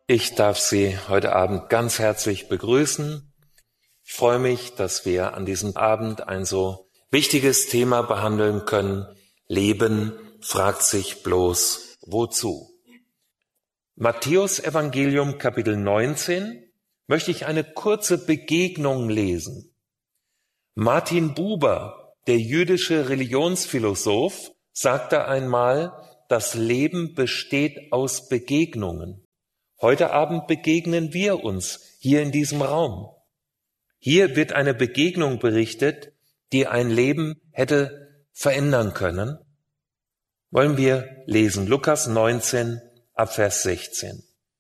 Ich darf Sie heute Abend ganz herzlich begrüßen. Ich freue mich, dass wir an diesem Abend ein so wichtiges Thema behandeln können. Leben fragt sich bloß, wozu? Matthäus Evangelium Kapitel 19 möchte ich eine kurze Begegnung lesen. Martin Buber, der jüdische Religionsphilosoph, sagte einmal, das Leben besteht aus Begegnungen. Heute Abend begegnen wir uns hier in diesem Raum. Hier wird eine Begegnung berichtet, die ein Leben hätte verändern können. Wollen wir lesen, Lukas 19, ab Vers 16.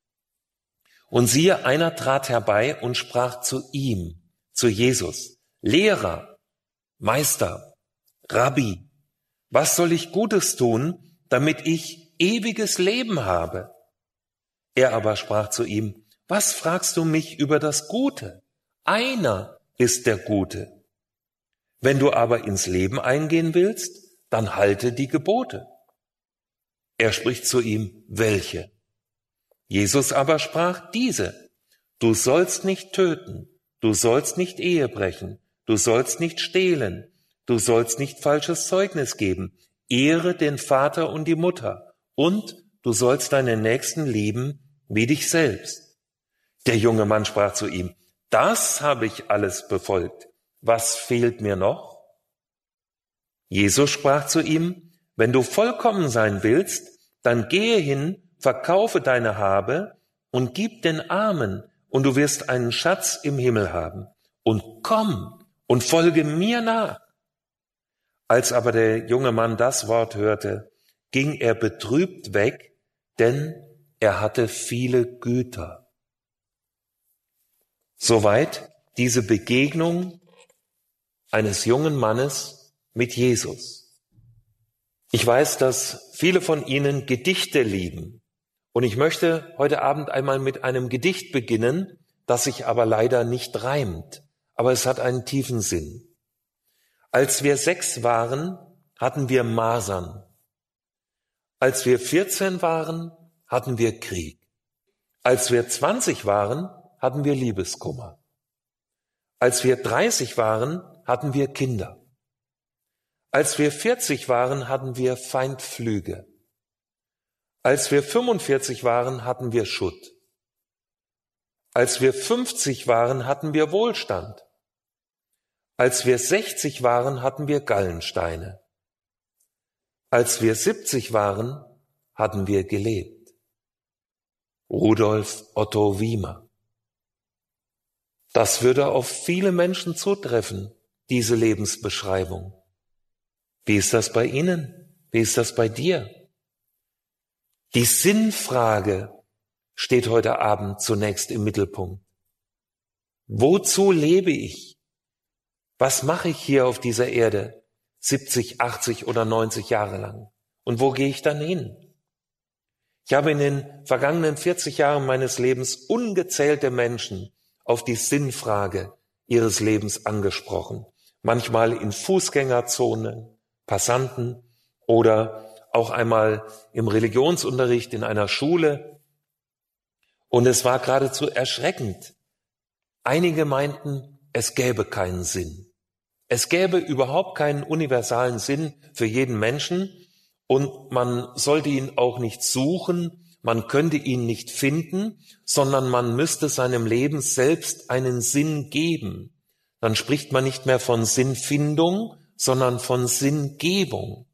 Und siehe, einer trat herbei und sprach zu ihm, zu Jesus, Lehrer, Meister, Rabbi, was soll ich Gutes tun, damit ich ewiges Leben habe? Er aber sprach zu ihm, was fragst du mich über das Gute? Einer ist der Gute. Wenn du aber ins Leben eingehen willst, dann halte die Gebote. Er spricht zu ihm, welche? Jesus aber sprach, diese. Du sollst nicht töten, du sollst nicht Ehe brechen, du sollst nicht stehlen, du sollst nicht falsches Zeugnis geben, ehre den Vater und die Mutter und du sollst deinen Nächsten lieben wie dich selbst. Der junge Mann sprach zu ihm, das habe ich alles befolgt. Was fehlt mir noch? Jesus sprach zu ihm, wenn du vollkommen sein willst, dann gehe hin, verkaufe deine Habe und gib den Armen, und du wirst einen Schatz im Himmel haben. Und komm und folge mir nach. Als aber der junge Mann das Wort hörte, ging er betrübt weg, denn er hatte viele Güter. Soweit diese Begegnung eines jungen Mannes mit Jesus. Ich weiß, dass viele von Ihnen Gedichte lieben. Und ich möchte heute Abend einmal mit einem Gedicht beginnen, das sich aber leider nicht reimt. Aber es hat einen tiefen Sinn. Als wir 6 waren, hatten wir Masern. Als wir 14 waren, hatten wir Krieg. Als wir 20 waren, hatten wir Liebeskummer. Als wir 30 waren, hatten wir Kinder. Als wir 40 waren, hatten wir Feindflüge. Als wir 45 waren, hatten wir Schutt. Als wir 50 waren, hatten wir Wohlstand. Als wir 60 waren, hatten wir Gallensteine. Als wir 70 waren, hatten wir gelebt. Rudolf Otto Wiemer. Das würde auf viele Menschen zutreffen, diese Lebensbeschreibung. Wie ist das bei Ihnen? Wie ist das bei dir? Die Sinnfrage steht heute Abend zunächst im Mittelpunkt. Wozu lebe ich? Was mache ich hier auf dieser Erde 70, 80 oder 90 Jahre lang? Und wo gehe ich dann hin? Ich habe in den vergangenen 40 Jahren meines Lebens ungezählte Menschen auf die Sinnfrage ihres Lebens angesprochen. Manchmal in Fußgängerzonen, Passanten oder auch einmal im Religionsunterricht in einer Schule. Und es war geradezu erschreckend. Einige meinten, es gäbe keinen Sinn. Es gäbe überhaupt keinen universalen Sinn für jeden Menschen. Und man sollte ihn auch nicht suchen, man könnte ihn nicht finden, sondern man müsste seinem Leben selbst einen Sinn geben. Dann spricht man nicht mehr von Sinnfindung, sondern von Sinngebung.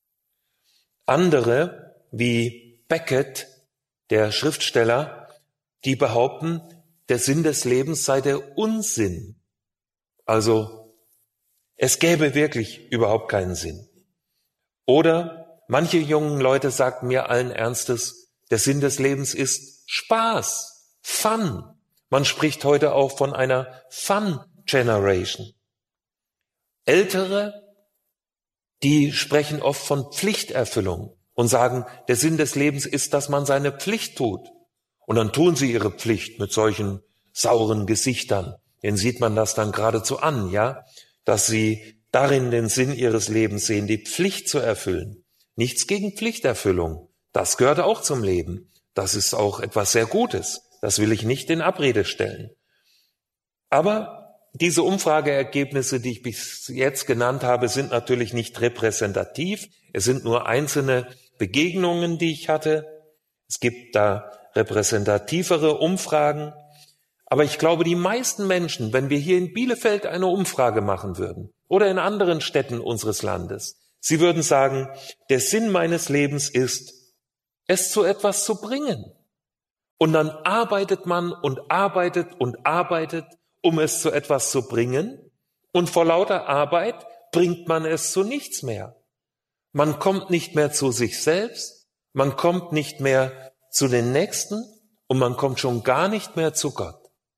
Andere, wie Beckett, der Schriftsteller, die behaupten, der Sinn des Lebens sei der Unsinn. Also, es gäbe wirklich überhaupt keinen Sinn. Oder manche jungen Leute sagten mir allen Ernstes, der Sinn des Lebens ist Spaß, Fun. Man spricht heute auch von einer Fun Generation. Ältere, die sprechen oft von Pflichterfüllung und sagen, der Sinn des Lebens ist, dass man seine Pflicht tut. Und dann tun sie ihre Pflicht mit solchen sauren Gesichtern. Denen sieht man das dann geradezu an, ja, dass sie darin den Sinn ihres Lebens sehen, die Pflicht zu erfüllen. Nichts gegen Pflichterfüllung, das gehört auch zum Leben. Das ist auch etwas sehr Gutes. Das will ich nicht in Abrede stellen. Aber diese Umfrageergebnisse, die ich bis jetzt genannt habe, sind natürlich nicht repräsentativ. Es sind nur einzelne Begegnungen, die ich hatte. Es gibt da repräsentativere Umfragen. Aber ich glaube, die meisten Menschen, wenn wir hier in Bielefeld eine Umfrage machen würden oder in anderen Städten unseres Landes, sie würden sagen, der Sinn meines Lebens ist, es zu etwas zu bringen. Und dann arbeitet man und arbeitet und arbeitet, um es zu etwas zu bringen. Und vor lauter Arbeit bringt man es zu nichts mehr. Man kommt nicht mehr zu sich selbst, man kommt nicht mehr zu den Nächsten und man kommt schon gar nicht mehr zu Gott.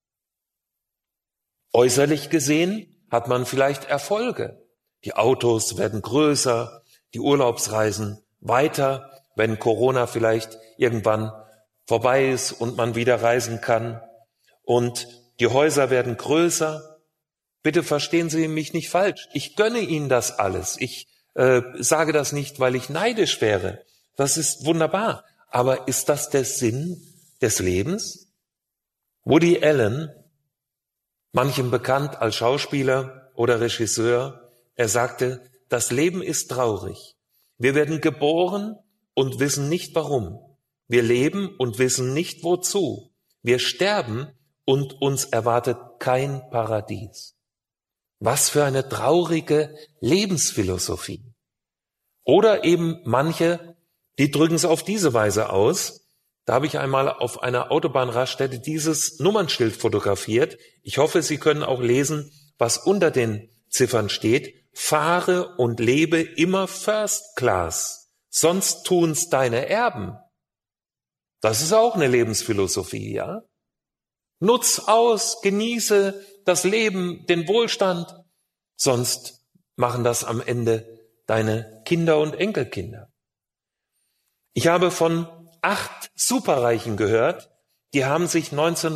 Äußerlich gesehen hat man vielleicht Erfolge. Die Autos werden größer, die Urlaubsreisen weiter, wenn Corona vielleicht irgendwann vorbei ist und man wieder reisen kann. Und die Häuser werden größer. Bitte verstehen Sie mich nicht falsch. Ich gönne Ihnen das alles. Ich sage das nicht, weil ich neidisch wäre. Das ist wunderbar. Aber ist das der Sinn des Lebens? Woody Allen, manchem bekannt als Schauspieler oder Regisseur, er sagte, das Leben ist traurig. Wir werden geboren und wissen nicht warum. Wir leben und wissen nicht wozu. Wir sterben und uns erwartet kein Paradies. Was für eine traurige Lebensphilosophie. Oder eben manche, die drücken es auf diese Weise aus. Da habe ich einmal auf einer Autobahnraststätte dieses Nummernschild fotografiert. Ich hoffe, Sie können auch lesen, was unter den Ziffern steht. Fahre und lebe immer First Class, sonst tun's deine Erben. Das ist auch eine Lebensphilosophie, ja? Nutz aus, genieße das Leben, den Wohlstand, sonst machen das am Ende deine Kinder und Enkelkinder. Ich habe von 8 Superreichen gehört, die haben sich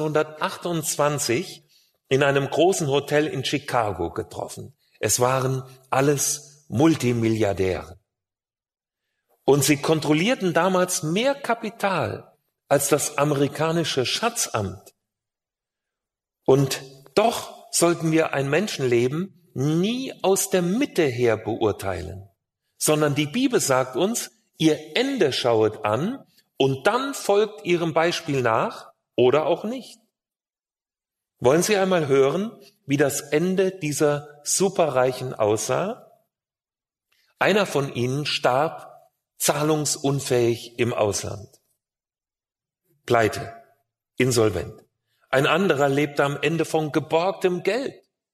1928 in einem großen Hotel in Chicago getroffen. Es waren alles Multimilliardäre. Und sie kontrollierten damals mehr Kapital als das amerikanische Schatzamt. Und doch sollten wir ein Menschenleben nie aus der Mitte her beurteilen, sondern die Bibel sagt uns, ihr Ende schauet an und dann folgt ihrem Beispiel nach oder auch nicht. Wollen Sie einmal hören, wie das Ende dieser Superreichen aussah? Einer von ihnen starb zahlungsunfähig im Ausland. Pleite, insolvent. Ein anderer lebte am Ende von geborgtem Geld.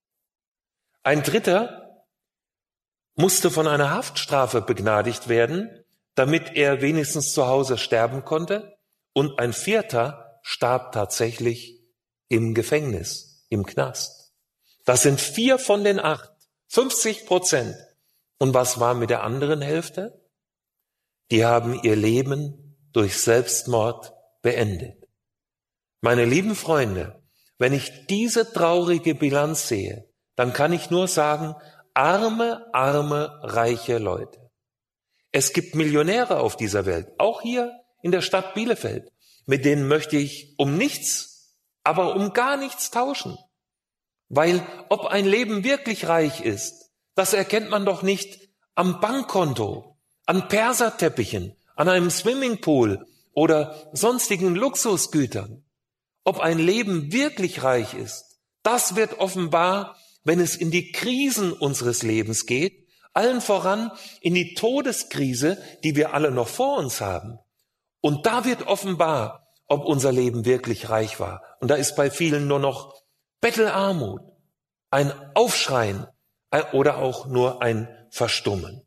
Ein dritter musste von einer Haftstrafe begnadigt werden, damit er wenigstens zu Hause sterben konnte. Und ein vierter starb tatsächlich im Gefängnis, im Knast. Das sind 4 von den 8, 50%. Und was war mit der anderen Hälfte? Die haben ihr Leben durch Selbstmord beendet. Meine lieben Freunde, wenn ich diese traurige Bilanz sehe, dann kann ich nur sagen, arme, reiche Leute. Es gibt Millionäre auf dieser Welt, auch hier in der Stadt Bielefeld, mit denen möchte ich um nichts, aber um gar nichts tauschen. Weil ob ein Leben wirklich reich ist, das erkennt man doch nicht am Bankkonto, an Perserteppichen, an einem Swimmingpool oder sonstigen Luxusgütern. Ob ein Leben wirklich reich ist, das wird offenbar, wenn es in die Krisen unseres Lebens geht, allen voran in die Todeskrise, die wir alle noch vor uns haben. Und da wird offenbar, ob unser Leben wirklich reich war. Und da ist bei vielen nur noch Bettelarmut, ein Aufschreien oder auch nur ein Verstummen.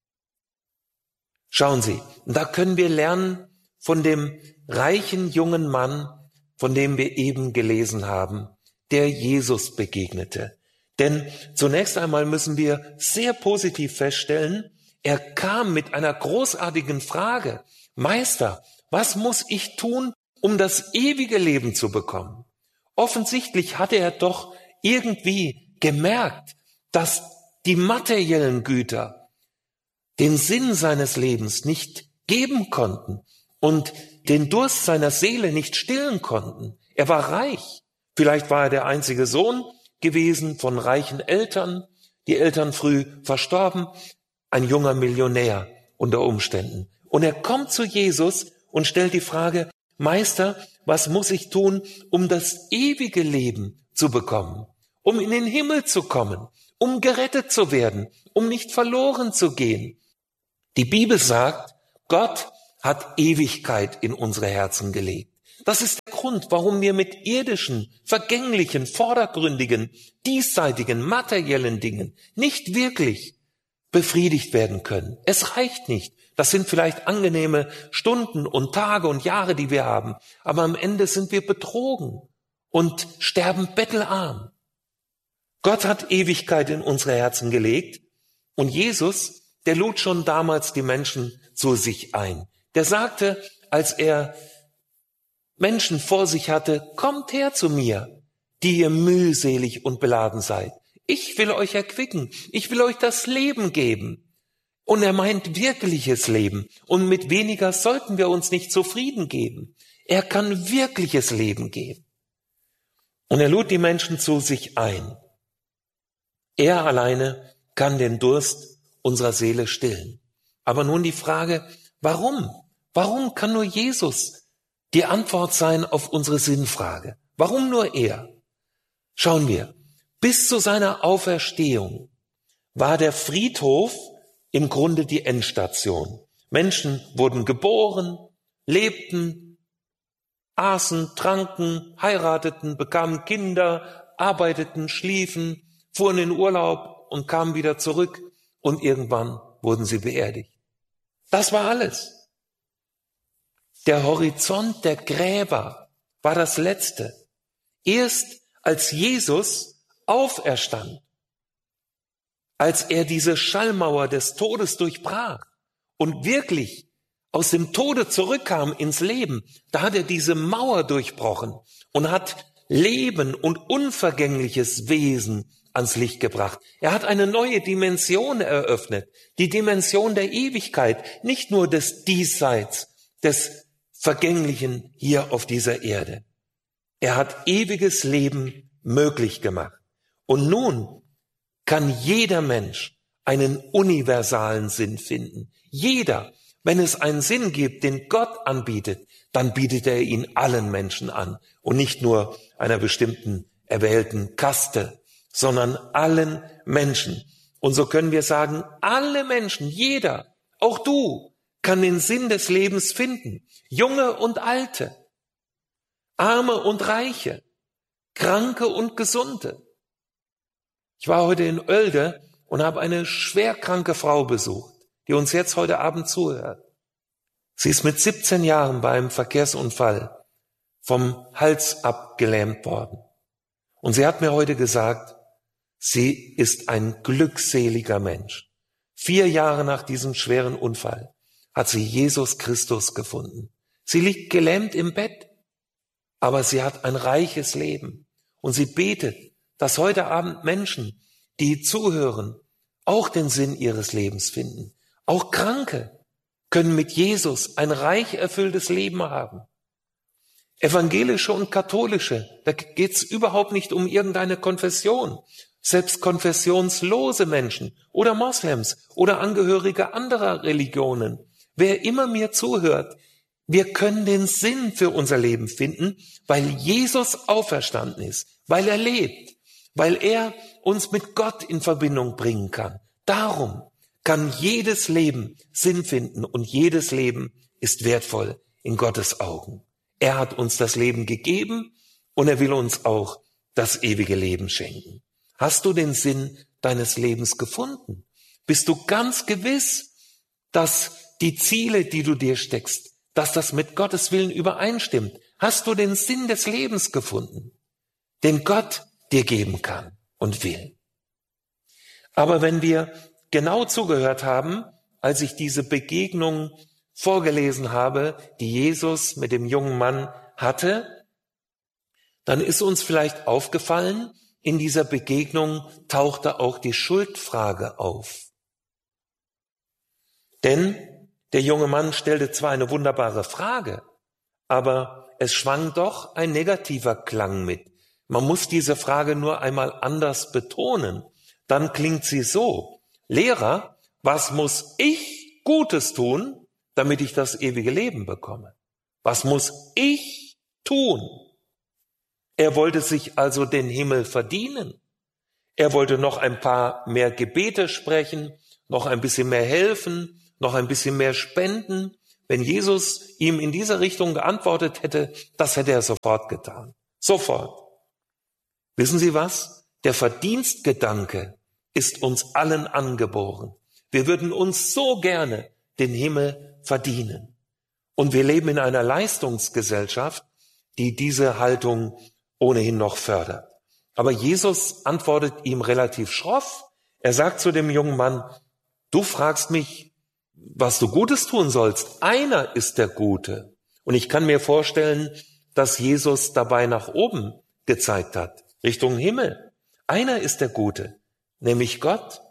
Schauen Sie, da können wir lernen von dem reichen jungen Mann, von dem wir eben gelesen haben, der Jesus begegnete. Denn zunächst einmal müssen wir sehr positiv feststellen, er kam mit einer großartigen Frage. Meister, was muss ich tun, um das ewige Leben zu bekommen? Offensichtlich hatte er doch irgendwie gemerkt, dass die materiellen Güter den Sinn seines Lebens nicht geben konnten. Und den Durst seiner Seele nicht stillen konnten. Er war reich. Vielleicht war er der einzige Sohn gewesen von reichen Eltern, die Eltern früh verstorben, ein junger Millionär unter Umständen. Und er kommt zu Jesus und stellt die Frage, Meister, was muss ich tun, um das ewige Leben zu bekommen, um in den Himmel zu kommen, um gerettet zu werden, um nicht verloren zu gehen? Die Bibel sagt, Gott hat Ewigkeit in unsere Herzen gelegt. Das ist der Grund, warum wir mit irdischen, vergänglichen, vordergründigen, diesseitigen, materiellen Dingen nicht wirklich befriedigt werden können. Es reicht nicht. Das sind vielleicht angenehme Stunden und Tage und Jahre, die wir haben, aber am Ende sind wir betrogen und sterben bettelarm. Gott hat Ewigkeit in unsere Herzen gelegt und Jesus, der lud schon damals die Menschen zu sich ein. Der sagte, als er Menschen vor sich hatte, kommt her zu mir, die ihr mühselig und beladen seid. Ich will euch erquicken, ich will euch das Leben geben. Und er meint wirkliches Leben. Und mit weniger sollten wir uns nicht zufrieden geben. Er kann wirkliches Leben geben. Und er lud die Menschen zu sich ein. Er alleine kann den Durst unserer Seele stillen. Aber nun die Frage, warum? Warum kann nur Jesus die Antwort sein auf unsere Sinnfrage? Warum nur er? Schauen wir, bis zu seiner Auferstehung war der Friedhof im Grunde die Endstation. Menschen wurden geboren, lebten, aßen, tranken, heirateten, bekamen Kinder, arbeiteten, schliefen, fuhren in Urlaub und kamen wieder zurück und irgendwann wurden sie beerdigt. Das war alles. Der Horizont der Gräber war das Letzte. Erst als Jesus auferstand, als er diese Schallmauer des Todes durchbrach und wirklich aus dem Tode zurückkam ins Leben, da hat er diese Mauer durchbrochen und hat Leben und unvergängliches Wesen ans Licht gebracht. Er hat eine neue Dimension eröffnet, die Dimension der Ewigkeit, nicht nur des Diesseits, des Vergänglichen hier auf dieser Erde. Er hat ewiges Leben möglich gemacht. Und nun kann jeder Mensch einen universalen Sinn finden. Jeder, wenn es einen Sinn gibt, den Gott anbietet, dann bietet er ihn allen Menschen an und nicht nur einer bestimmten erwählten Kaste, sondern allen Menschen. Und so können wir sagen, alle Menschen, jeder, auch du, kann den Sinn des Lebens finden. Junge und Alte, Arme und Reiche, Kranke und Gesunde. Ich war heute in Oelde und habe eine schwerkranke Frau besucht, die uns jetzt heute Abend zuhört. Sie ist mit 17 Jahren bei einem Verkehrsunfall vom Hals abgelähmt worden. Und sie hat mir heute gesagt, sie ist ein glückseliger Mensch. 4 Jahre nach diesem schweren Unfall hat sie Jesus Christus gefunden. Sie liegt gelähmt im Bett, aber sie hat ein reiches Leben. Und sie betet, dass heute Abend Menschen, die zuhören, auch den Sinn ihres Lebens finden. Auch Kranke können mit Jesus ein reich erfülltes Leben haben. Evangelische und katholische, da geht's überhaupt nicht um irgendeine Konfession. Selbst konfessionslose Menschen oder Moslems oder Angehörige anderer Religionen, wer immer mir zuhört, wir können den Sinn für unser Leben finden, weil Jesus auferstanden ist, weil er lebt, weil er uns mit Gott in Verbindung bringen kann. Darum kann jedes Leben Sinn finden und jedes Leben ist wertvoll in Gottes Augen. Er hat uns das Leben gegeben und er will uns auch das ewige Leben schenken. Hast du den Sinn deines Lebens gefunden? Bist du ganz gewiss, dass die Ziele, die du dir steckst, dass das mit Gottes Willen übereinstimmt? Hast du den Sinn des Lebens gefunden, den Gott dir geben kann und will? Aber wenn wir genau zugehört haben, als ich diese Begegnung vorgelesen habe, die Jesus mit dem jungen Mann hatte, dann ist uns vielleicht aufgefallen, in dieser Begegnung tauchte auch die Schuldfrage auf. Denn der junge Mann stellte zwar eine wunderbare Frage, aber es schwang doch ein negativer Klang mit. Man muss diese Frage nur einmal anders betonen. Dann klingt sie so: Lehrer, was muss ich Gutes tun, damit ich das ewige Leben bekomme? Was muss ich tun? Er wollte sich also den Himmel verdienen. Er wollte noch ein paar mehr Gebete sprechen, noch ein bisschen mehr helfen, noch ein bisschen mehr spenden. Wenn Jesus ihm in dieser Richtung geantwortet hätte, das hätte er sofort getan. Sofort. Wissen Sie was? Der Verdienstgedanke ist uns allen angeboren. Wir würden uns so gerne den Himmel verdienen. Und wir leben in einer Leistungsgesellschaft, die diese Haltung ohnehin noch fördert. Aber Jesus antwortet ihm relativ schroff. Er sagt zu dem jungen Mann: Du fragst mich, was du Gutes tun sollst. Einer ist der Gute. Und ich kann mir vorstellen, dass Jesus dabei nach oben gezeigt hat, Richtung Himmel. Einer ist der Gute, nämlich Gott.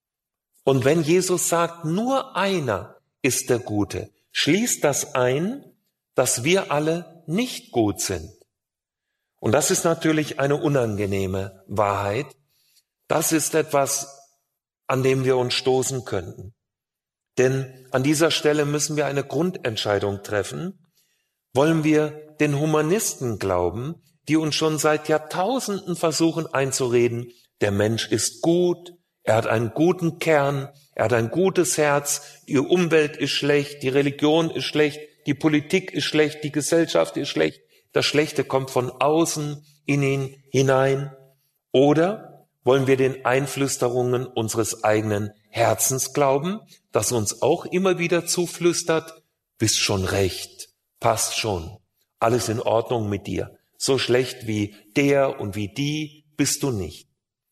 Und wenn Jesus sagt, nur einer ist der Gute, schließt das ein, dass wir alle nicht gut sind. Und das ist natürlich eine unangenehme Wahrheit. Das ist etwas, an dem wir uns stoßen könnten. Denn an dieser Stelle müssen wir eine Grundentscheidung treffen. Wollen wir den Humanisten glauben, die uns schon seit Jahrtausenden versuchen einzureden, der Mensch ist gut, er hat einen guten Kern, er hat ein gutes Herz, die Umwelt ist schlecht, die Religion ist schlecht, die Politik ist schlecht, die Gesellschaft ist schlecht, das Schlechte kommt von außen in ihn hinein? Oder wollen wir den Einflüsterungen unseres eigenen Herzens glauben, das uns auch immer wieder zuflüstert, bist schon recht, passt schon, alles in Ordnung mit dir, so schlecht wie der und wie die bist du nicht.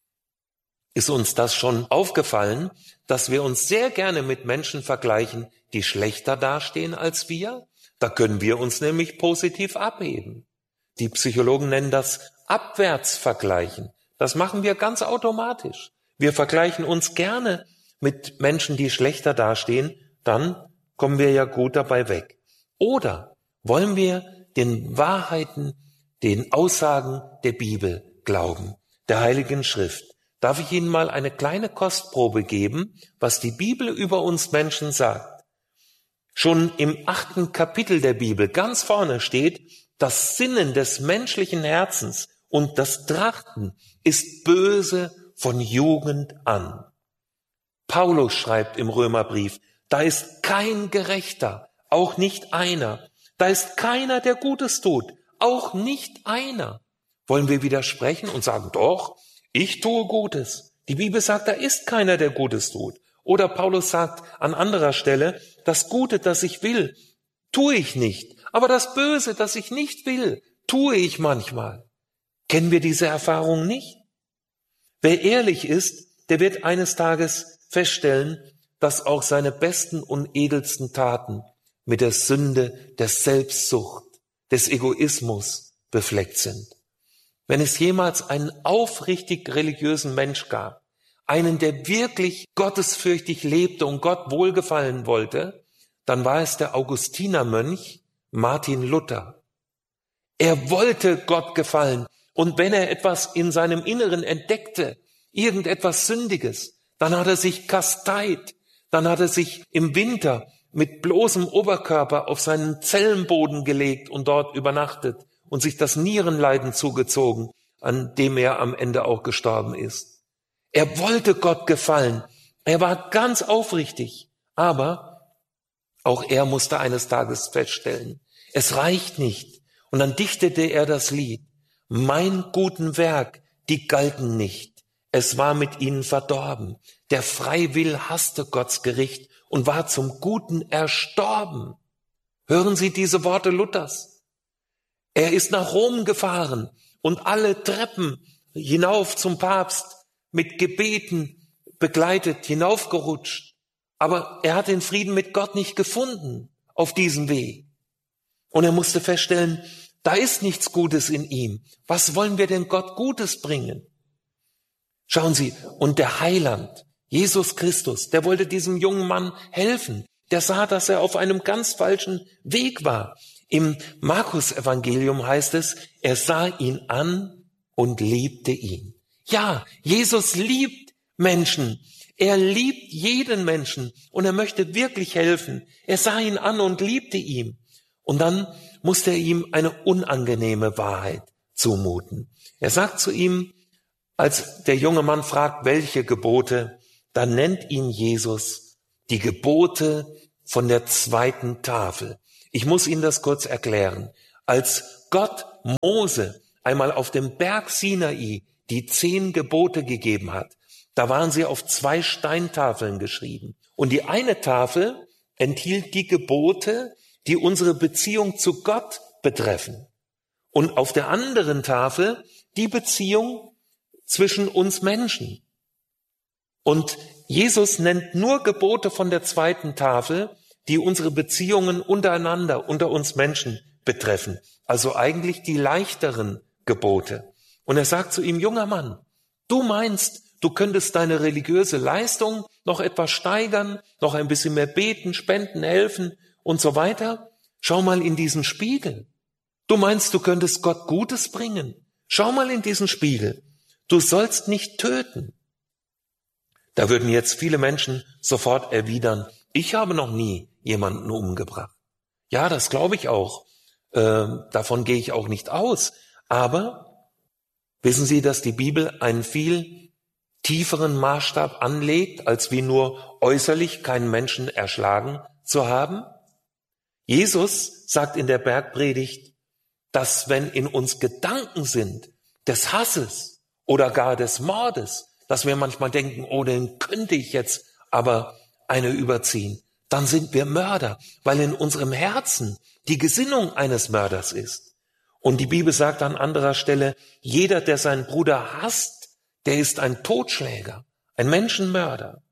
Ist uns das schon aufgefallen, dass wir uns sehr gerne mit Menschen vergleichen, die schlechter dastehen als wir? Da können wir uns nämlich positiv abheben. Die Psychologen nennen das Abwärtsvergleichen. Das machen wir ganz automatisch. Wir vergleichen uns gerne mit Menschen, die schlechter dastehen, dann kommen wir ja gut dabei weg. Oder wollen wir den Wahrheiten, den Aussagen der Bibel glauben, der Heiligen Schrift? Darf ich Ihnen mal eine kleine Kostprobe geben, was die Bibel über uns Menschen sagt? Schon im 8. Kapitel der Bibel ganz vorne steht, das Sinnen des menschlichen Herzens und das Trachten ist böse von Jugend an. Paulus schreibt im Römerbrief, da ist kein Gerechter, auch nicht einer. Da ist keiner, der Gutes tut, auch nicht einer. Wollen wir widersprechen und sagen, doch, ich tue Gutes. Die Bibel sagt, da ist keiner, der Gutes tut. Oder Paulus sagt an anderer Stelle, das Gute, das ich will, tue ich nicht. Aber das Böse, das ich nicht will, tue ich manchmal. Kennen wir diese Erfahrung nicht? Wer ehrlich ist, der wird eines Tages feststellen, dass auch seine besten und edelsten Taten mit der Sünde der Selbstsucht, des Egoismus befleckt sind. Wenn es jemals einen aufrichtig religiösen Mensch gab, einen, der wirklich gottesfürchtig lebte und Gott wohlgefallen wollte, dann war es der Augustinermönch Martin Luther. Er wollte Gott gefallen, und wenn er etwas in seinem Inneren entdeckte, irgendetwas Sündiges, dann hat er sich kasteit, dann hat er sich im Winter mit bloßem Oberkörper auf seinen Zellenboden gelegt und dort übernachtet und sich das Nierenleiden zugezogen, an dem er am Ende auch gestorben ist. Er wollte Gott gefallen, er war ganz aufrichtig, aber auch er musste eines Tages feststellen, es reicht nicht. Und dann dichtete er das Lied, mein guten Werk, die galten nicht, es war mit ihnen verdorben. Der Freiwill hasste Gottes Gericht und war zum Guten erstorben. Hören Sie diese Worte Luthers. Er ist nach Rom gefahren und alle Treppen hinauf zum Papst mit Gebeten begleitet, hinaufgerutscht. Aber er hat den Frieden mit Gott nicht gefunden auf diesem Weg. Und er musste feststellen, da ist nichts Gutes in ihm. Was wollen wir denn Gott Gutes bringen? Schauen Sie, und der Heiland, Jesus Christus, der wollte diesem jungen Mann helfen. Der sah, dass er auf einem ganz falschen Weg war. Im Markus-Evangelium heißt es, er sah ihn an und liebte ihn. Ja, Jesus liebt Menschen. Er liebt jeden Menschen und er möchte wirklich helfen. Er sah ihn an und liebte ihn. Und dann musste er ihm eine unangenehme Wahrheit zumuten. Er sagt zu ihm, als der junge Mann fragt, welche Gebote, dann nennt ihn Jesus die Gebote von der zweiten Tafel. Ich muss Ihnen das kurz erklären. Als Gott Mose einmal auf dem Berg Sinai die 10 Gebote gegeben hat, da waren sie auf 2 Steintafeln geschrieben. Und die eine Tafel enthielt die Gebote, die unsere Beziehung zu Gott betreffen. Und auf der anderen Tafel die Beziehung zwischen uns Menschen. Und Jesus nennt nur Gebote von der zweiten Tafel, die unsere Beziehungen untereinander, unter uns Menschen betreffen. Also eigentlich die leichteren Gebote. Und er sagt zu ihm, junger Mann, du meinst, du könntest deine religiöse Leistung noch etwas steigern, noch ein bisschen mehr beten, spenden, helfen und so weiter. Schau mal in diesen Spiegel. Du meinst, du könntest Gott Gutes bringen. Schau mal in diesen Spiegel. Du sollst nicht töten. Da würden jetzt viele Menschen sofort erwidern, ich habe noch nie jemanden umgebracht. Ja, das glaube ich auch. Davon gehe ich auch nicht aus. Aber wissen Sie, dass die Bibel einen viel tieferen Maßstab anlegt, als wie nur äußerlich keinen Menschen erschlagen zu haben? Jesus sagt in der Bergpredigt, dass wenn in uns Gedanken sind des Hasses oder gar des Mordes, dass wir manchmal denken, oh, den könnte ich jetzt aber eine überziehen, dann sind wir Mörder, weil in unserem Herzen die Gesinnung eines Mörders ist. Und die Bibel sagt an anderer Stelle, jeder, der seinen Bruder hasst, der ist ein Totschläger, ein Menschenmörder.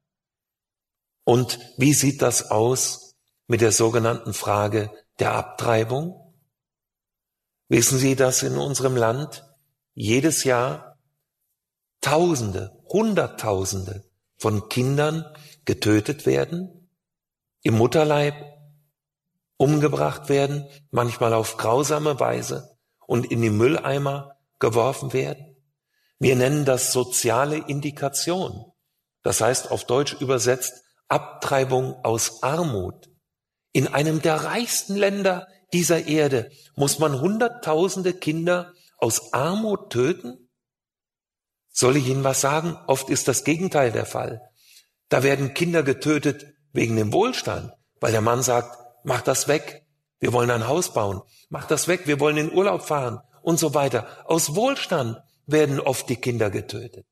Und wie sieht das aus mit der sogenannten Frage der Abtreibung? Wissen Sie, dass in unserem Land jedes Jahr Tausende, Hunderttausende von Kindern getötet werden, im Mutterleib umgebracht werden, manchmal auf grausame Weise und in die Mülleimer geworfen werden? Wir nennen das soziale Indikation. Das heißt auf Deutsch übersetzt Abtreibung aus Armut. In einem der reichsten Länder dieser Erde muss man Hunderttausende Kinder aus Armut töten? Soll ich Ihnen was sagen? Oft ist das Gegenteil der Fall. Da werden Kinder getötet wegen dem Wohlstand, weil der Mann sagt, mach das weg, wir wollen ein Haus bauen, mach das weg, wir wollen in Urlaub fahren und so weiter. Aus Wohlstand werden oft die Kinder getötet.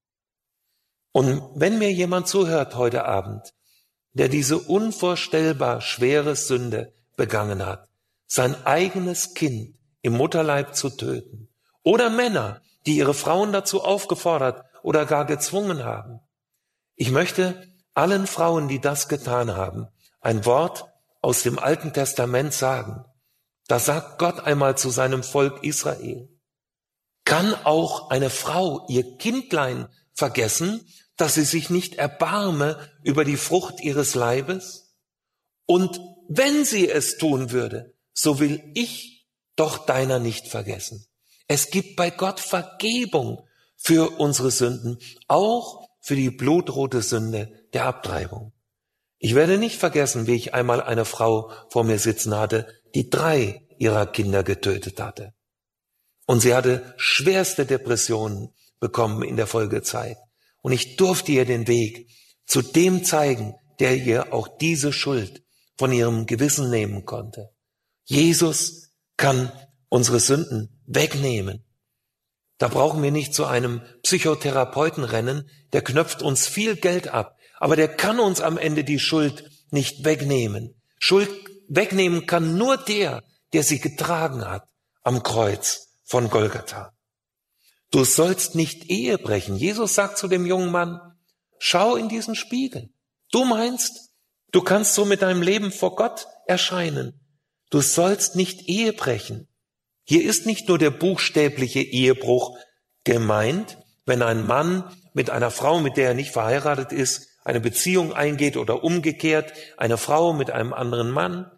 Und wenn mir jemand zuhört heute Abend, der diese unvorstellbar schwere Sünde begangen hat, sein eigenes Kind im Mutterleib zu töten, oder Männer, die ihre Frauen dazu aufgefordert oder gar gezwungen haben. Ich möchte allen Frauen, die das getan haben, ein Wort aus dem Alten Testament sagen. Da sagt Gott einmal zu seinem Volk Israel, kann auch eine Frau ihr Kindlein vergessen, dass sie sich nicht erbarme über die Frucht ihres Leibes? Und wenn sie es tun würde, so will ich doch deiner nicht vergessen. Es gibt bei Gott Vergebung für unsere Sünden, auch für die blutrote Sünde der Abtreibung. Ich werde nicht vergessen, wie ich einmal eine Frau vor mir sitzen hatte, die 3 ihrer Kinder getötet hatte. Und sie hatte schwerste Depressionen bekommen in der Folgezeit. Und ich durfte ihr den Weg zu dem zeigen, der ihr auch diese Schuld von ihrem Gewissen nehmen konnte. Jesus kann unsere Sünden wegnehmen. Da brauchen wir nicht zu einem Psychotherapeuten rennen, der knöpft uns viel Geld ab, aber der kann uns am Ende die Schuld nicht wegnehmen. Schuld wegnehmen kann nur der sie getragen hat am Kreuz von Golgatha. Du sollst nicht Ehe brechen. Jesus sagt zu dem jungen Mann, schau in diesen Spiegel. Du meinst, du kannst so mit deinem Leben vor Gott erscheinen. Du sollst nicht Ehe brechen. Hier ist nicht nur der buchstäbliche Ehebruch gemeint, wenn ein Mann mit einer Frau, mit der er nicht verheiratet ist, eine Beziehung eingeht oder umgekehrt, eine Frau mit einem anderen Mann,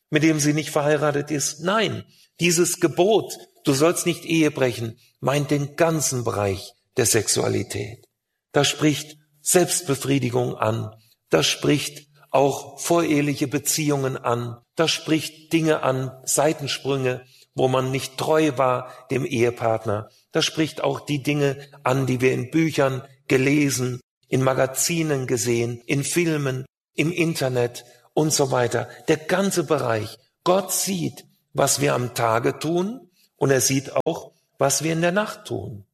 mit dem sie nicht verheiratet ist. Nein, dieses Gebot, du sollst nicht Ehe brechen, meint den ganzen Bereich der Sexualität. Das spricht Selbstbefriedigung an, das spricht auch voreheliche Beziehungen an, das spricht Dinge an, Seitensprünge, wo man nicht treu war dem Ehepartner. Das spricht auch die Dinge an, die wir in Büchern gelesen, in Magazinen gesehen, in Filmen, im Internet und so weiter. Der ganze Bereich. Gott sieht, was wir am Tage tun, und er sieht auch, was wir in der Nacht tun.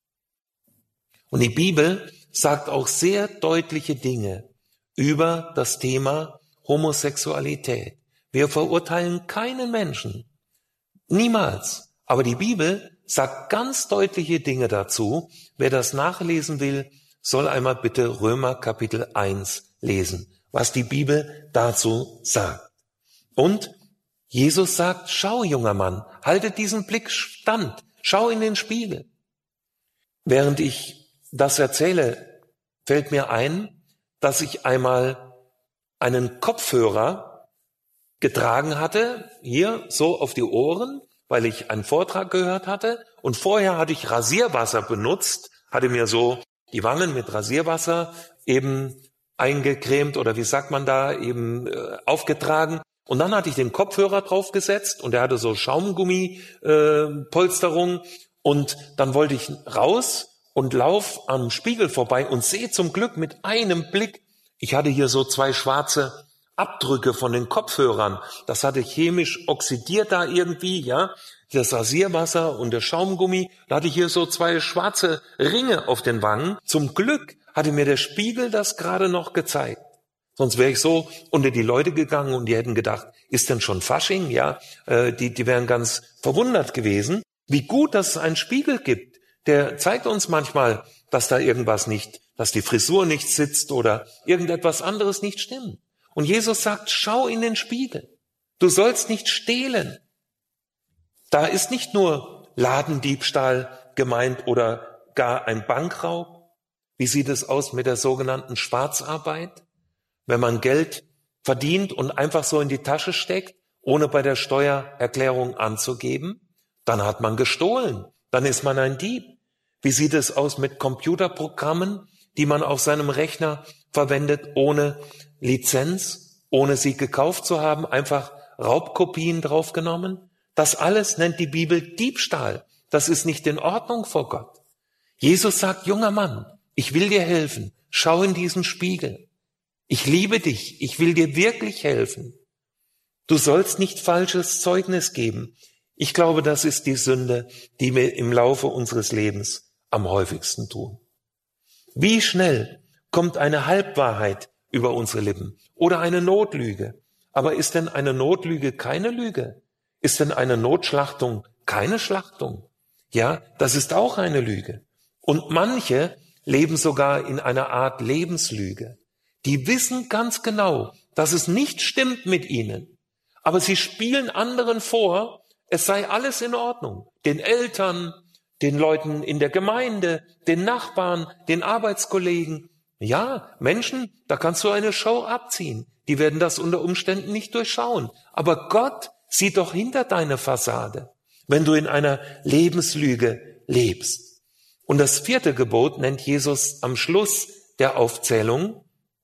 Und die Bibel sagt auch sehr deutliche Dinge über das Thema Homosexualität. Wir verurteilen keinen Menschen. Niemals. Aber die Bibel sagt ganz deutliche Dinge dazu. Wer das nachlesen will, soll einmal bitte Römer Kapitel 1 lesen, was die Bibel dazu sagt. Und Jesus sagt, schau, junger Mann, halte diesen Blick stand, schau in den Spiegel. Während ich das erzähle, fällt mir ein, dass ich einmal einen Kopfhörer getragen hatte, hier so auf die Ohren, weil ich einen Vortrag gehört hatte, und vorher hatte ich Rasierwasser benutzt, hatte mir so die Wangen mit Rasierwasser eben eingecremt oder wie sagt man da, eben aufgetragen, und dann hatte ich den Kopfhörer draufgesetzt und der hatte so Schaumgummi-Polsterung, und dann wollte ich raus und lauf am Spiegel vorbei und sehe zum Glück mit einem Blick, ich hatte hier so 2 schwarze Abdrücke von den Kopfhörern. Das hatte chemisch oxidiert da irgendwie, ja. Das Rasierwasser und der Schaumgummi. Da hatte ich hier so 2 schwarze Ringe auf den Wangen. Zum Glück hatte mir der Spiegel das gerade noch gezeigt. Sonst wäre ich so unter die Leute gegangen und die hätten gedacht, ist denn schon Fasching? Ja, die wären ganz verwundert gewesen. Wie gut, dass es einen Spiegel gibt. Der zeigt uns manchmal, dass da irgendwas nicht, dass die Frisur nicht sitzt oder irgendetwas anderes nicht stimmt. Und Jesus sagt, schau in den Spiegel. Du sollst nicht stehlen. Da ist nicht nur Ladendiebstahl gemeint oder gar ein Bankraub. Wie sieht es aus mit der sogenannten Schwarzarbeit? Wenn man Geld verdient und einfach so in die Tasche steckt, ohne bei der Steuererklärung anzugeben, dann hat man gestohlen. Dann ist man ein Dieb. Wie sieht es aus mit Computerprogrammen, die man auf seinem Rechner verwendet, ohne Lizenz, ohne sie gekauft zu haben, einfach Raubkopien draufgenommen? Das alles nennt die Bibel Diebstahl. Das ist nicht in Ordnung vor Gott. Jesus sagt, junger Mann, ich will dir helfen. Schau in diesen Spiegel. Ich liebe dich. Ich will dir wirklich helfen. Du sollst nicht falsches Zeugnis geben. Ich glaube, das ist die Sünde, die wir im Laufe unseres Lebens am häufigsten tun. Wie schnell kommt eine Halbwahrheit über unsere Lippen oder eine Notlüge? Aber ist denn eine Notlüge keine Lüge? Ist denn eine Notschlachtung keine Schlachtung? Ja, das ist auch eine Lüge. Und manche leben sogar in einer Art Lebenslüge. Die wissen ganz genau, dass es nicht stimmt mit ihnen. Aber sie spielen anderen vor, es sei alles in Ordnung. Den Eltern, den Leuten in der Gemeinde, den Nachbarn, den Arbeitskollegen. Ja, Menschen, da kannst du eine Show abziehen. Die werden das unter Umständen nicht durchschauen. Aber Gott sieht doch hinter deine Fassade, wenn du in einer Lebenslüge lebst. Und das 4. Gebot nennt Jesus am Schluss der Aufzählung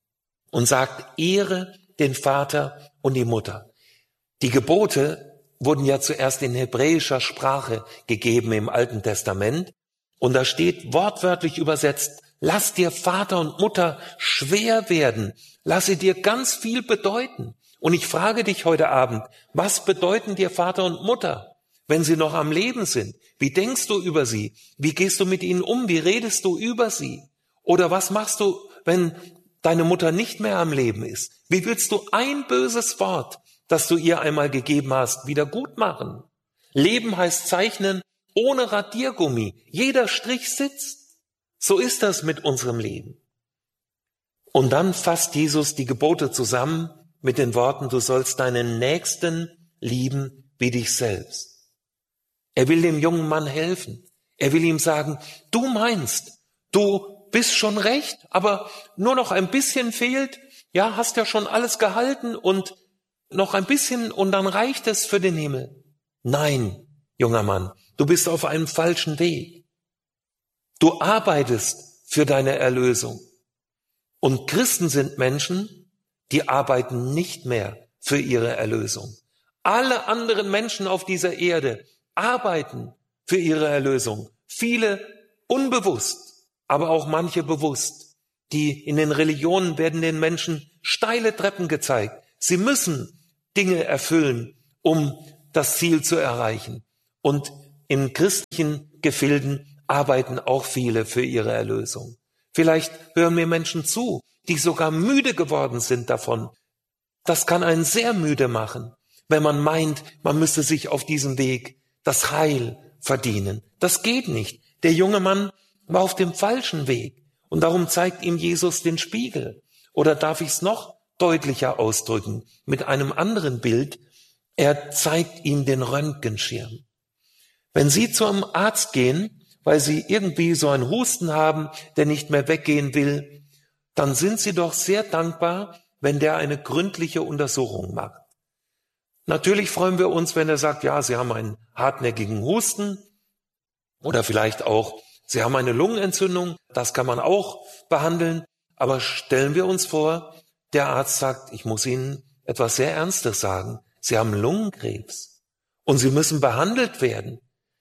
und sagt, ehre den Vater und die Mutter. Die Gebote wurden ja zuerst in hebräischer Sprache gegeben im Alten Testament. Und da steht wortwörtlich übersetzt, lass dir Vater und Mutter schwer werden. Lass sie dir ganz viel bedeuten. Und ich frage dich heute Abend, was bedeuten dir Vater und Mutter, wenn sie noch am Leben sind? Wie denkst du über sie? Wie gehst du mit ihnen um? Wie redest du über sie? Oder was machst du, wenn deine Mutter nicht mehr am Leben ist? Wie willst du ein böses Wort, das du ihr einmal gegeben hast, wieder gut machen? Leben heißt zeichnen ohne Radiergummi. Jeder Strich sitzt. So ist das mit unserem Leben. Und dann fasst Jesus die Gebote zusammen mit den Worten, du sollst deinen Nächsten lieben wie dich selbst. Er will dem jungen Mann helfen. Er will ihm sagen, du meinst, du bist schon recht, aber nur noch ein bisschen fehlt. Ja, hast ja schon alles gehalten und noch ein bisschen und dann reicht es für den Himmel. Nein, junger Mann, du bist auf einem falschen Weg. Du arbeitest für deine Erlösung. Und Christen sind Menschen, die arbeiten nicht mehr für ihre Erlösung. Alle anderen Menschen auf dieser Erde arbeiten für ihre Erlösung. Viele unbewusst, aber auch manche bewusst. In den Religionen werden den Menschen steile Treppen gezeigt. Sie müssen Dinge erfüllen, um das Ziel zu erreichen. Und in christlichen Gefilden arbeiten auch viele für ihre Erlösung. Vielleicht hören mir Menschen zu, die sogar müde geworden sind davon. Das kann einen sehr müde machen, wenn man meint, man müsste sich auf diesem Weg das Heil verdienen. Das geht nicht. Der junge Mann war auf dem falschen Weg und darum zeigt ihm Jesus den Spiegel. Oder darf ich es noch deutlicher ausdrücken mit einem anderen Bild? Er zeigt ihm den Röntgenschirm. Wenn Sie zu einem Arzt gehen, weil Sie irgendwie so einen Husten haben, der nicht mehr weggehen will, dann sind Sie doch sehr dankbar, wenn der eine gründliche Untersuchung macht. Natürlich freuen wir uns, wenn er sagt, ja, Sie haben einen hartnäckigen Husten oder vielleicht auch, Sie haben eine Lungenentzündung, das kann man auch behandeln. Aber stellen wir uns vor, der Arzt sagt, ich muss Ihnen etwas sehr Ernstes sagen. Sie haben Lungenkrebs und Sie müssen behandelt werden.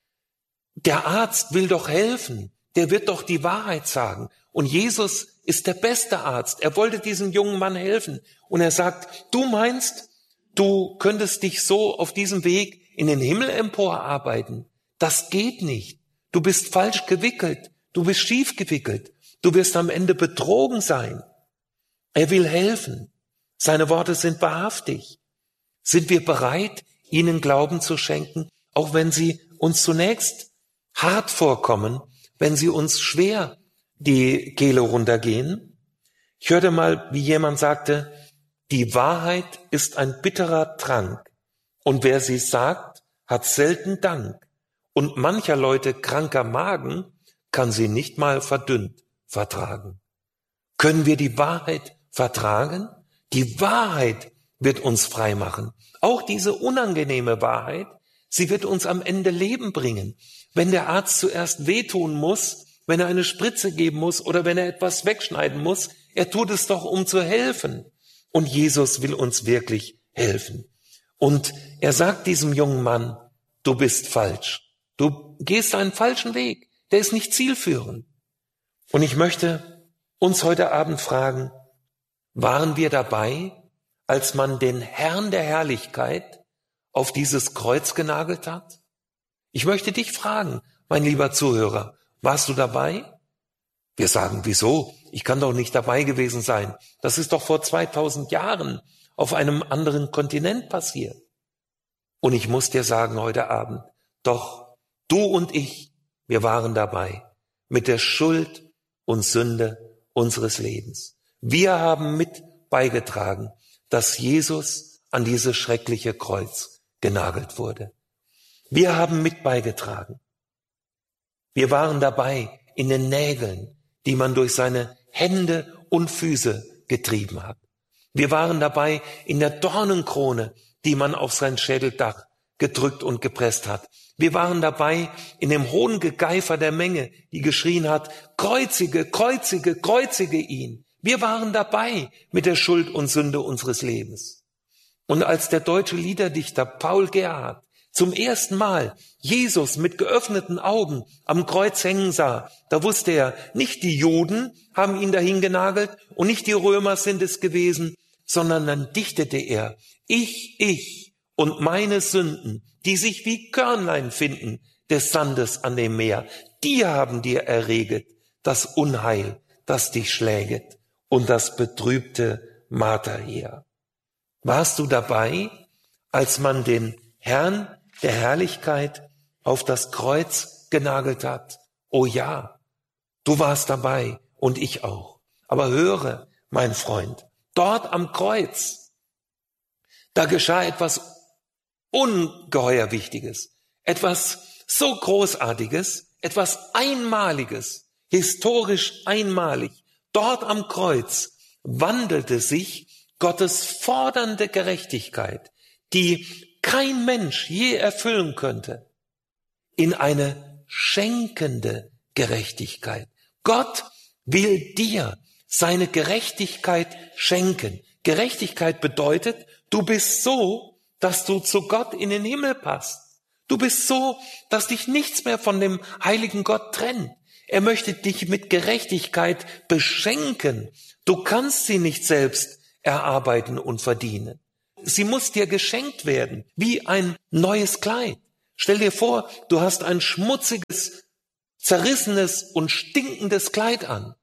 Der Arzt will doch helfen, der wird doch die Wahrheit sagen. Und Jesus ist der beste Arzt. Er wollte diesem jungen Mann helfen. Und er sagt, du meinst, du könntest dich so auf diesem Weg in den Himmel emporarbeiten. Das geht nicht. Du bist falsch gewickelt. Du bist schief gewickelt. Du wirst am Ende betrogen sein. Er will helfen. Seine Worte sind wahrhaftig. Sind wir bereit, ihnen Glauben zu schenken, auch wenn sie uns zunächst hart vorkommen, wenn sie uns schwer die Kehle runtergehen? Ich hörte mal, wie jemand sagte, die Wahrheit ist ein bitterer Trank und wer sie sagt, hat selten Dank. Und mancher Leute kranker Magen kann sie nicht mal verdünnt vertragen. Können wir die Wahrheit vertragen? Die Wahrheit wird uns frei machen. Auch diese unangenehme Wahrheit, sie wird uns am Ende Leben bringen. Wenn der Arzt zuerst wehtun muss, wenn er eine Spritze geben muss oder wenn er etwas wegschneiden muss, er tut es doch, um zu helfen. Und Jesus will uns wirklich helfen. Und er sagt diesem jungen Mann, du bist falsch. Du gehst einen falschen Weg. Der ist nicht zielführend. Und ich möchte uns heute Abend fragen, waren wir dabei, als man den Herrn der Herrlichkeit auf dieses Kreuz genagelt hat? Ich möchte dich fragen, mein lieber Zuhörer, warst du dabei? Wir sagen, wieso? Ich kann doch nicht dabei gewesen sein. Das ist doch vor 2000 Jahren auf einem anderen Kontinent passiert. Und ich muss dir sagen heute Abend, doch, du und ich, wir waren dabei mit der Schuld und Sünde unseres Lebens. Wir haben mit beigetragen, dass Jesus an dieses schreckliche Kreuz genagelt wurde. Wir haben mit beigetragen. Wir waren dabei in den Nägeln, die man durch seine Hände und Füße getrieben hat. Wir waren dabei in der Dornenkrone, die man auf sein Schädeldach gedrückt und gepresst hat. Wir waren dabei in dem hohen Gegeifer der Menge, die geschrien hat, kreuzige, kreuzige, kreuzige ihn. Wir waren dabei mit der Schuld und Sünde unseres Lebens. Und als der deutsche Liederdichter Paul Gerhardt zum ersten Mal Jesus mit geöffneten Augen am Kreuz hängen sah, da wusste er, nicht die Juden haben ihn dahin genagelt und nicht die Römer sind es gewesen, sondern dann dichtete er, ich und meine Sünden, die sich wie Körnlein finden des Sandes an dem Meer, die haben dir erreget das Unheil, das dich schläget und das betrübte Marterheer. Warst du dabei, als man den Herrn der Herrlichkeit auf das Kreuz genagelt hat? Oh ja, du warst dabei und ich auch. Aber höre, mein Freund, dort am Kreuz, da geschah etwas ungeheuer Wichtiges, etwas so Großartiges, etwas Einmaliges, historisch einmalig. Dort am Kreuz wandelte sich Gottes fordernde Gerechtigkeit, die kein Mensch je erfüllen könnte, in eine schenkende Gerechtigkeit. Gott will dir seine Gerechtigkeit schenken. Gerechtigkeit bedeutet, du bist so, dass du zu Gott in den Himmel passt. Du bist so, dass dich nichts mehr von dem heiligen Gott trennt. Er möchte dich mit Gerechtigkeit beschenken. Du kannst sie nicht selbst erarbeiten und verdienen. Sie muss dir geschenkt werden, wie ein neues Kleid. Stell dir vor, du hast ein schmutziges, zerrissenes und stinkendes Kleid an.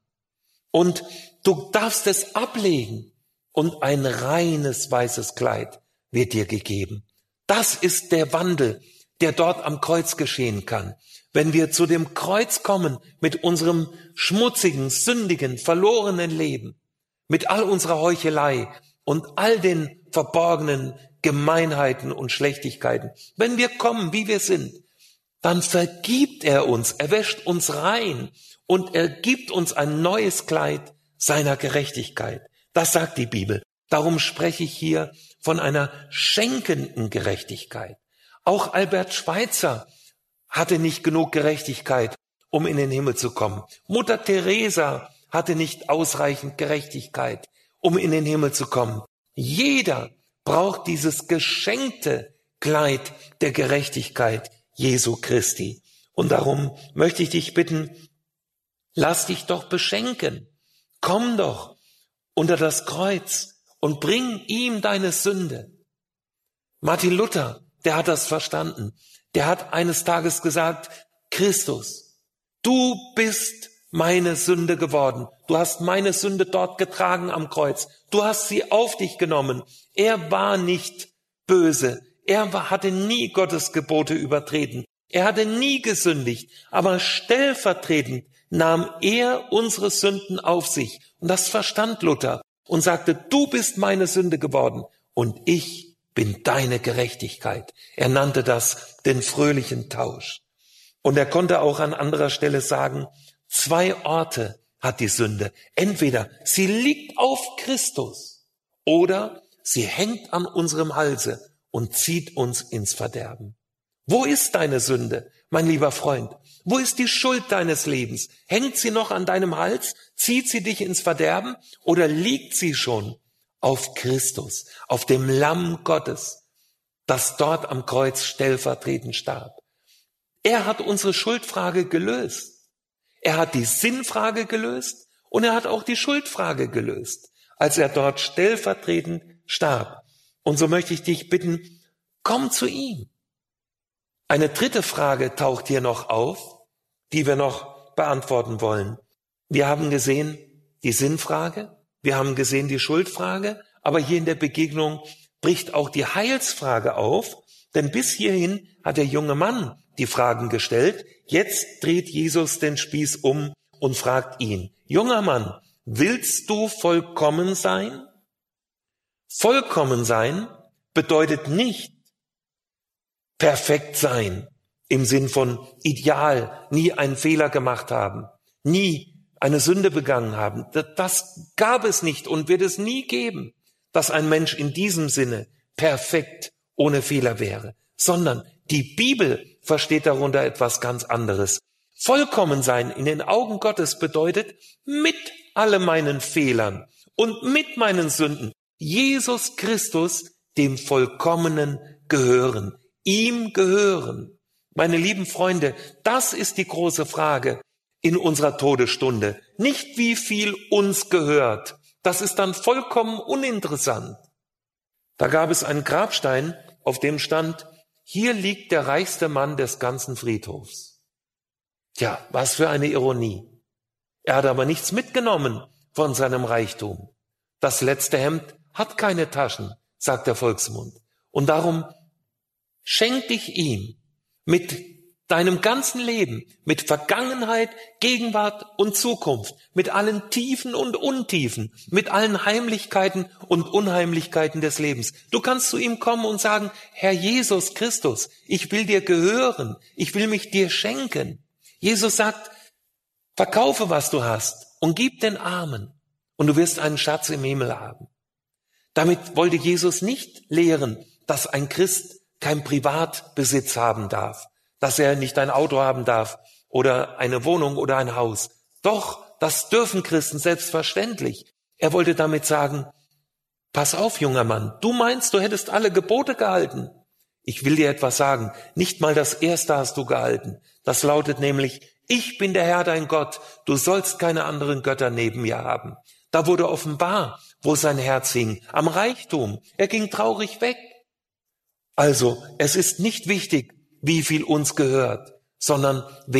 Und du darfst es ablegen und ein reines weißes Kleid wird dir gegeben. Das ist der Wandel, der dort am Kreuz geschehen kann. Wenn wir zu dem Kreuz kommen mit unserem schmutzigen, sündigen, verlorenen Leben, mit all unserer Heuchelei und all den verborgenen Gemeinheiten und Schlechtigkeiten, wenn wir kommen, wie wir sind, dann vergibt er uns, er wäscht uns rein und er gibt uns ein neues Kleid seiner Gerechtigkeit. Das sagt die Bibel. Darum spreche ich hier von einer schenkenden Gerechtigkeit. Auch Albert Schweitzer hatte nicht genug Gerechtigkeit, um in den Himmel zu kommen. Mutter Teresa hatte nicht ausreichend Gerechtigkeit, um in den Himmel zu kommen. Jeder braucht dieses geschenkte Kleid der Gerechtigkeit Jesu Christi. Und darum möchte ich dich bitten, lass dich doch beschenken. Komm doch unter das Kreuz und bring ihm deine Sünde. Martin Luther, der hat das verstanden. Der hat eines Tages gesagt, Christus, du bist meine Sünde geworden. Du hast meine Sünde dort getragen am Kreuz. Du hast sie auf dich genommen. Er war nicht böse. Hatte nie Gottes Gebote übertreten. Er hatte nie gesündigt. Aber stellvertretend nahm er unsere Sünden auf sich. Und das verstand Luther und sagte, du bist meine Sünde geworden und ich bin deine Gerechtigkeit. Er nannte das den fröhlichen Tausch. Und er konnte auch an anderer Stelle sagen, 2 Orte hat die Sünde. Entweder sie liegt auf Christus oder sie hängt an unserem Halse und zieht uns ins Verderben. Wo ist deine Sünde, mein lieber Freund? Wo ist die Schuld deines Lebens? Hängt sie noch an deinem Hals? Zieht sie dich ins Verderben? Oder liegt sie schon auf Christus, auf dem Lamm Gottes, das dort am Kreuz stellvertretend starb? Er hat unsere Schuldfrage gelöst. Er hat die Sinnfrage gelöst und er hat auch die Schuldfrage gelöst, als er dort stellvertretend starb. Und so möchte ich dich bitten, komm zu ihm. Eine dritte Frage taucht hier noch auf, die wir noch beantworten wollen. Wir haben gesehen die Sinnfrage, wir haben gesehen die Schuldfrage, aber hier in der Begegnung bricht auch die Heilsfrage auf, denn bis hierhin hat der junge Mann die Fragen gestellt. Jetzt dreht Jesus den Spieß um und fragt ihn, junger Mann, willst du vollkommen sein? Vollkommen sein bedeutet nicht perfekt sein im Sinn von ideal, nie einen Fehler gemacht haben, nie eine Sünde begangen haben. Das gab es nicht und wird es nie geben, dass ein Mensch in diesem Sinne perfekt ohne Fehler wäre, sondern die Bibel versteht darunter etwas ganz anderes. Vollkommen sein in den Augen Gottes bedeutet, mit all meinen Fehlern und mit meinen Sünden, Jesus Christus, dem Vollkommenen gehören, ihm gehören. Meine lieben Freunde, das ist die große Frage in unserer Todesstunde. Nicht wie viel uns gehört, das ist dann vollkommen uninteressant. Da gab es einen Grabstein, auf dem stand, hier liegt der reichste Mann des ganzen Friedhofs. Tja, was für eine Ironie. Er hat aber nichts mitgenommen von seinem Reichtum. Das letzte Hemd hat keine Taschen, sagt der Volksmund. Und darum schenk dich ihm mit deinem ganzen Leben, mit Vergangenheit, Gegenwart und Zukunft, mit allen Tiefen und Untiefen, mit allen Heimlichkeiten und Unheimlichkeiten des Lebens. Du kannst zu ihm kommen und sagen, Herr Jesus Christus, ich will dir gehören, ich will mich dir schenken. Jesus sagt, verkaufe, was du hast und gib den Armen und du wirst einen Schatz im Himmel haben. Damit wollte Jesus nicht lehren, dass ein Christ kein Privatbesitz haben darf, dass er nicht ein Auto haben darf oder eine Wohnung oder ein Haus. Doch, das dürfen Christen selbstverständlich. Er wollte damit sagen, pass auf, junger Mann, du meinst, du hättest alle Gebote gehalten. Ich will dir etwas sagen, nicht mal das erste hast du gehalten. Das lautet nämlich, ich bin der Herr dein Gott, du sollst keine anderen Götter neben mir haben. Da wurde offenbar, wo sein Herz hing, am Reichtum. Er ging traurig weg. Also, es ist nicht wichtig, wie viel uns gehört, sondern